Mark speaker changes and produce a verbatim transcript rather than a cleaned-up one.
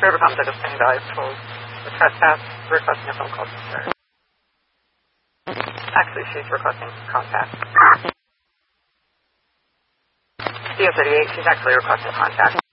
Speaker 1: Whoever comes, I just ping guys told the trespass, requesting a phone call to her. Actually, she's requesting contact. D O thirty-eight, she's actually requesting contact.